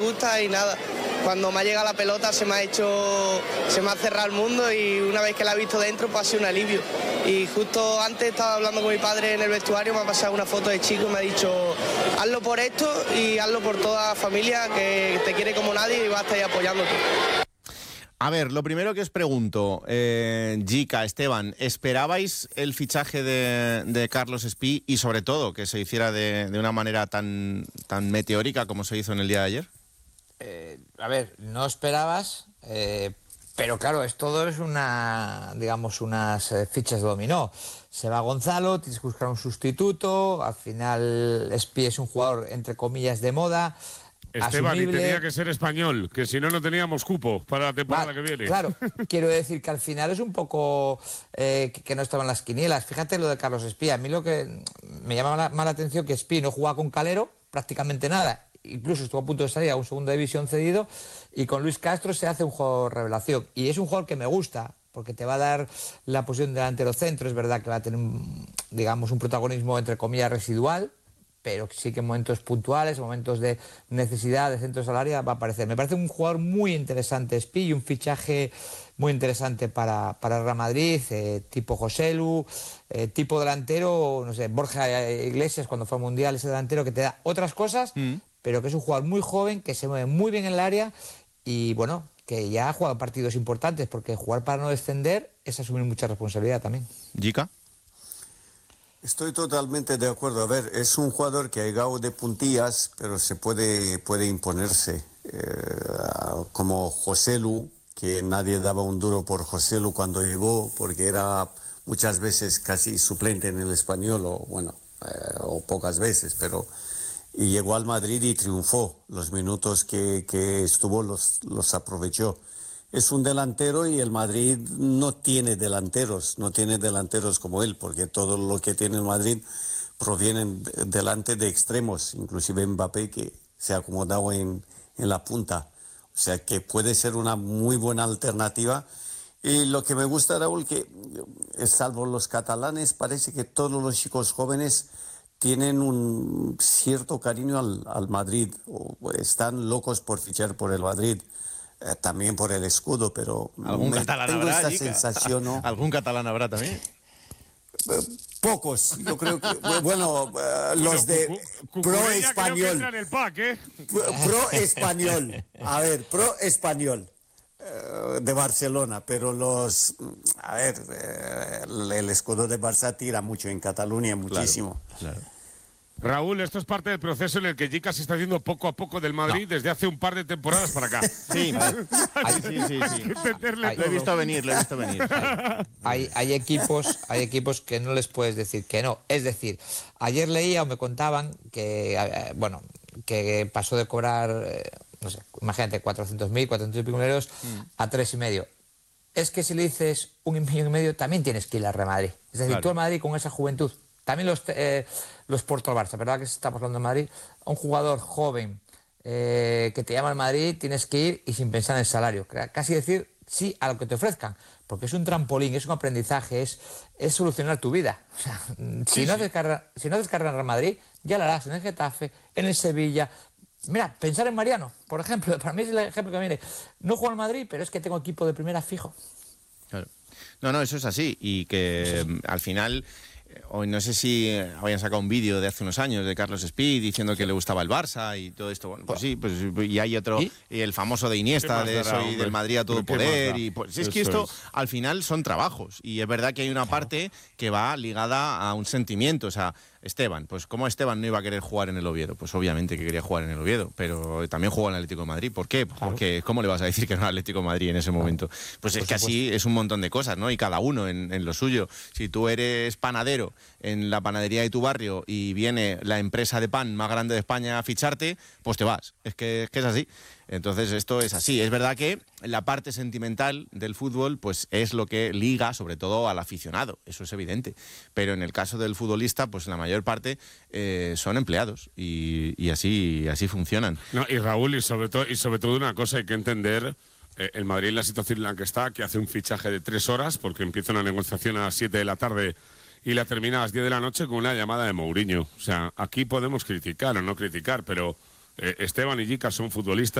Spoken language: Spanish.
gusta y nada. Cuando me ha llegado la pelota se me ha cerrado el mundo y una vez que la he visto dentro pues ha sido un alivio. Y justo antes estaba hablando con mi padre en el vestuario, me ha pasado una foto de chico y me ha dicho hazlo por esto y hazlo por toda la familia que te quiere como nadie y va a estar ahí apoyándote. A ver, lo primero que os pregunto, Jica, Esteban, ¿esperabais el fichaje de Carlos Espí y sobre todo que se hiciera de una manera tan meteórica como se hizo en el día de ayer? A ver, no esperabas, pero claro, todo es unas fichas de dominó. Se va Gonzalo, tienes que buscar un sustituto, al final Espí es un jugador entre comillas de moda. Esteban, asumible. y tenía que ser español, que si no teníamos cupo para la temporada que viene. Claro, quiero decir que al final es un poco que no estaban las quinielas. Fíjate lo de Carlos Espí. A mí lo que me llama más la atención que Espí no jugaba con Calero prácticamente nada. Incluso estuvo a punto de salir a un segunda división cedido y con Luis Castro se hace un jugador revelación. Y es un jugador que me gusta porque te va a dar la posición de delantero centro. Es verdad que va a tener, digamos, un protagonismo entre comillas residual, pero sí que en momentos puntuales, en momentos de necesidad de centros al área va a aparecer. Me parece un jugador muy interesante, Espí, y un fichaje muy interesante para el Real Madrid, tipo Joselu, tipo delantero, no sé, Borja Iglesias cuando fue al Mundial, ese delantero que te da otras cosas, pero que es un jugador muy joven, que se mueve muy bien en el área y, bueno, que ya ha jugado partidos importantes, porque jugar para no descender es asumir mucha responsabilidad también. ¿Jica? Estoy totalmente de acuerdo. A ver, es un jugador que ha llegado de puntillas, pero se puede imponerse. Como Joselu, que nadie daba un duro por Joselu cuando llegó, porque era muchas veces casi suplente en el Español, o pocas veces, pero... Y llegó al Madrid y triunfó. Los minutos que estuvo los aprovechó. Es un delantero y el Madrid no tiene delanteros como él, porque todo lo que tiene el Madrid provienen delante de extremos, inclusive Mbappé, que se ha acomodado en la punta. O sea que puede ser una muy buena alternativa. Y lo que me gusta, Raúl, que salvo los catalanes, parece que todos los chicos jóvenes tienen un cierto cariño al Madrid, o están locos por fichar por el Madrid. También por el escudo, pero ¿Algún catalán tengo habrá, esta Jica? sensación, ¿no? ¿Algún catalán habrá también? Pocos, yo creo que, los de pro español. Pro español, a ver, pro español de Barcelona, pero el escudo de Barça tira mucho en Cataluña, muchísimo. Claro. Raúl, esto es parte del proceso en el que Jica se está haciendo poco a poco del Madrid desde hace un par de temporadas para acá. Sí. Lo he visto venir. Hay equipos que no les puedes decir que no. Es decir, ayer leía o me contaban que, que pasó de cobrar, no sé, imagínate, 400.000, 400 y pico euros a 3,5. Es que si le dices 1,5 millón, también tienes que ir al Real Madrid. Es decir, tú al Madrid con esa juventud. También los Porto Barça, ¿verdad? Que estamos hablando de Madrid. A un jugador joven que te llama al Madrid, tienes que ir y sin pensar en el salario. Casi decir sí a lo que te ofrezcan. Porque es un trampolín, es un aprendizaje, es solucionar tu vida. O sea, si no haces carrera en el Real Madrid, ya lo harás en el Getafe, en el Sevilla. Mira, pensar en Mariano, por ejemplo. Para mí es el ejemplo que viene. No juego al Madrid, pero es que tengo equipo de primera fijo. Claro. No, eso es así. Y que al final... Hoy no sé si habían sacado un vídeo de hace unos años de Carlos Espí diciendo que le gustaba el Barça y todo esto. Bueno, pues sí, y hay otro, y el famoso de Iniesta, de eso, y del Madrid a todo poder. Y pues es que esto al final son trabajos. Y es verdad que hay una parte que va ligada a un sentimiento. O sea, Esteban, pues ¿cómo Esteban no iba a querer jugar en el Oviedo? Pues obviamente que quería jugar en el Oviedo, pero también jugó en el Atlético de Madrid. ¿Por qué? Porque ¿cómo le vas a decir que no al Atlético de Madrid en ese momento? Pues es que así es un montón de cosas, ¿no? Y cada uno en lo suyo. Si tú eres panadero en la panadería de tu barrio y viene la empresa de pan más grande de España a ficharte, pues te vas. Es que es así. Entonces esto es así. Es verdad que la parte sentimental del fútbol pues es lo que liga sobre todo al aficionado, eso es evidente. Pero en el caso del futbolista pues la mayor parte son empleados y así funcionan. No, y Raúl, y sobre todo una cosa hay que entender, el Madrid en la situación en la que está, que hace un fichaje de 3 horas porque empieza una negociación a las 7 de la tarde y la termina a las 10 de la noche con una llamada de Mourinho. O sea, aquí podemos criticar o no criticar, pero Esteban y Jica son futbolistas